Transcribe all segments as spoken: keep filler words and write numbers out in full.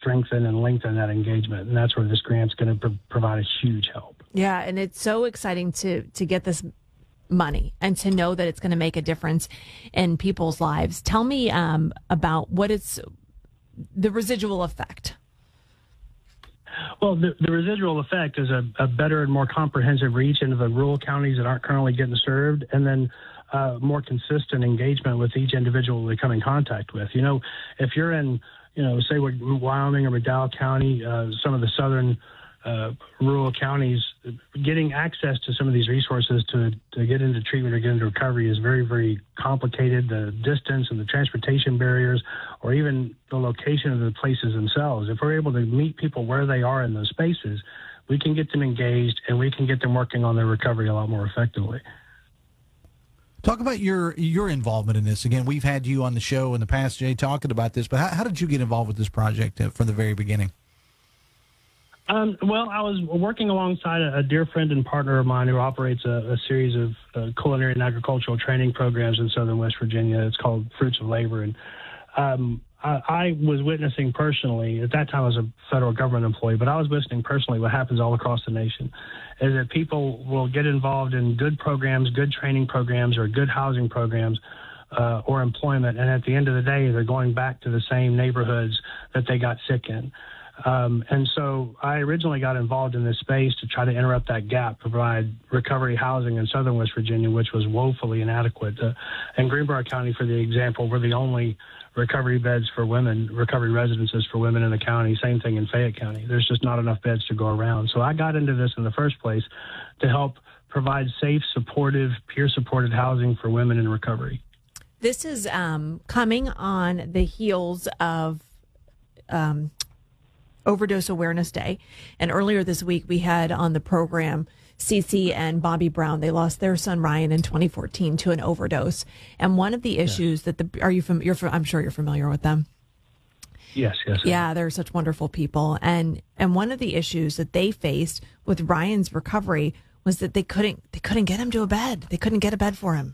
strengthen and lengthen that engagement. And that's where this grant's going to pro- provide a huge help. Yeah, and it's so exciting to to get this money and to know that it's going to make a difference in people's lives. Tell me um, about what it's the residual effect. Well, the, the residual effect is a, a better and more comprehensive reach into the rural counties that aren't currently getting served, and then uh, more consistent engagement with each individual they come in contact with. You know, if you're in, you know, say Wyoming or McDowell County, uh, some of the southern uh, rural counties, getting access to some of these resources to, to get into treatment or get into recovery is very, very complicated. The distance and the transportation barriers, or even the location of the places themselves. If we're able to meet people where they are in those spaces, we can get them engaged and we can get them working on their recovery a lot more effectively. Talk about your your involvement in this. Again, we've had you on the show in the past, Jay, talking about this, but how, how did you get involved with this project uh, from the very beginning? Um, well, I was working alongside a, a dear friend and partner of mine who operates a, a series of uh, culinary and agricultural training programs in southern West Virginia. It's called Fruits of Labor. And um, I, I was witnessing personally, at that time I was a federal government employee, but I was witnessing personally what happens all across the nation, is that people will get involved in good programs, good training programs, or good housing programs, uh, or employment. And at the end of the day, they're going back to the same neighborhoods that they got sick in. Um, and so I originally got involved in this space to try to interrupt that gap, provide recovery housing in southern West Virginia, which was woefully inadequate. Uh, in Greenbrier County, for the example, we're the only recovery beds for women, recovery residences for women in the county. Same thing in Fayette County. There's just not enough beds to go around. So I got into this in the first place to help provide safe, supportive, peer-supported housing for women in recovery. This is um, coming on the heels of um, Overdose Awareness Day. And earlier this week, we had on the program Cece and Bobby Brown. They lost their son Ryan in twenty fourteen to an overdose. And one of the issues yeah. that the are you from? You're from, I'm sure you're familiar with them. Yes, yes. Yeah, they're such wonderful people. And and one of the issues that they faced with Ryan's recovery was that they couldn't they couldn't get him to a bed. They couldn't get a bed for him.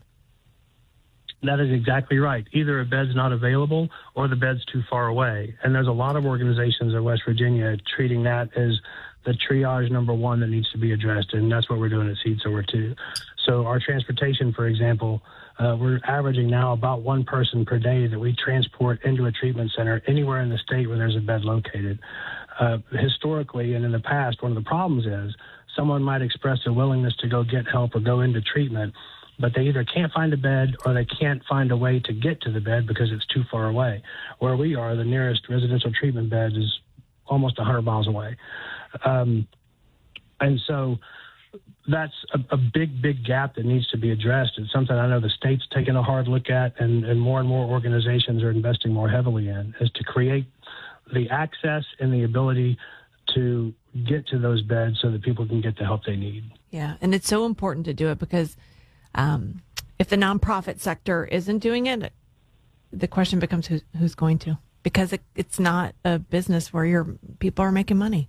That is exactly right. Either a bed's not available or the bed's too far away. And there's a lot of organizations in West Virginia treating that as the triage number one that needs to be addressed. And that's what we're doing at Seed Sower too. So our transportation, for example, uh, we're averaging now about one person per day that we transport into a treatment center anywhere in the state where there's a bed located. Uh, historically and in the past, one of the problems is someone might express a willingness to go get help or go into treatment, but they either can't find a bed or they can't find a way to get to the bed because it's too far away. Where we are, the nearest residential treatment bed is almost one hundred miles away. Um, and so that's a, a big, big gap that needs to be addressed. It's something I know the state's taking a hard look at, and, and more and more organizations are investing more heavily in, is to create the access and the ability to get to those beds so that people can get the help they need. Yeah, and it's so important to do it because Um, if the nonprofit sector isn't doing it, the question becomes who, who's going to, because it, it's not a business where your people are making money.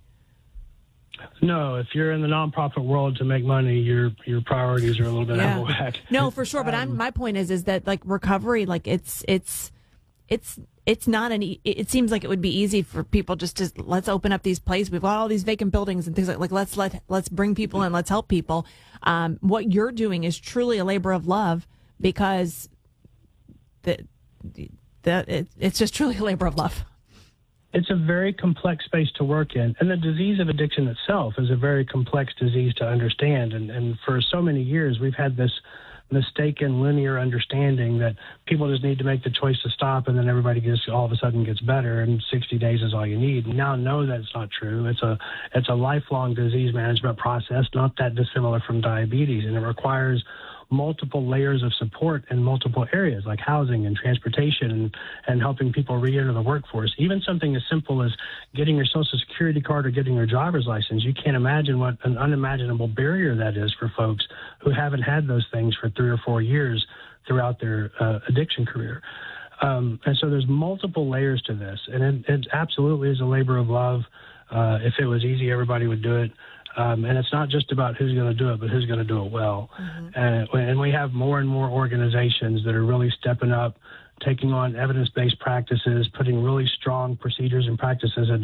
No, if you're in the nonprofit world to make money, your your priorities are a little bit yeah. out of whack. No, for sure. But um, I'm, my point is, is that like recovery, like it's it's it's it's not an. E- it seems like it would be easy for people just to let's open up these places. We've got all these vacant buildings and things like like let's let let's bring people in. Let's help people. Um, what you're doing is truly a labor of love because the the it, it's just truly a labor of love. It's a very complex space to work in, and the disease of addiction itself is a very complex disease to understand. And, and for so many years, we've had this mistaken linear understanding that people just need to make the choice to stop, and then everybody gets all of a sudden gets better, and sixty days is all you need. Now, know that's not true. It's a it's a lifelong disease management process, not that dissimilar from diabetes, and it requires multiple layers of support in multiple areas like housing and transportation and, and helping people re-enter the workforce. Even something as simple as getting your Social Security card or getting your driver's license. You can't imagine what an unimaginable barrier that is for folks who haven't had those things for three or four years throughout their uh, addiction career. Um, and so there's multiple layers to this, and it, it absolutely is a labor of love. Uh, if it was easy, everybody would do it. Um, and it's not just about who's going to do it, but who's going to do it well. Mm-hmm. Uh, and we have more and more organizations that are really stepping up, taking on evidence-based practices, putting really strong procedures and practices in